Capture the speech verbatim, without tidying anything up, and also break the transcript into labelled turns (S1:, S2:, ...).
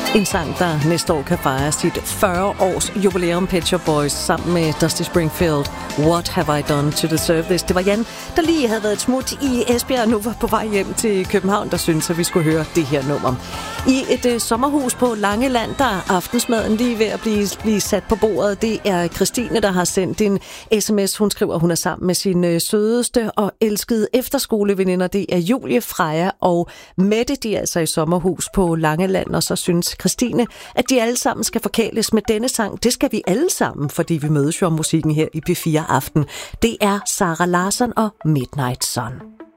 S1: En sang, der næste år kan fejre sit fyrre års jubilæum, Pet Shop Boys, sammen med Dusty Springfield. What have I done to deserve this? Det var Jan, der lige havde været et smut i Esbjerg og nu var på vej hjem til København, der synes, at vi skulle høre det her nummer. I et øh, sommerhus på Langeland, der er aftensmaden lige ved at blive, blive sat på bordet. Det er Christine, der har sendt en sms. Hun skriver, at hun er sammen med sin øh, sødeste og elskede efterskoleveninder. Det er Julie, Freja og Mette. De er altså i sommerhus på Langeland, og så synes Christine, at de alle sammen skal forkæles med denne sang. Det skal vi alle sammen, fordi vi mødes jo om musikken her i P fire Aften. Det er Sara Larsson og Midnight Sun.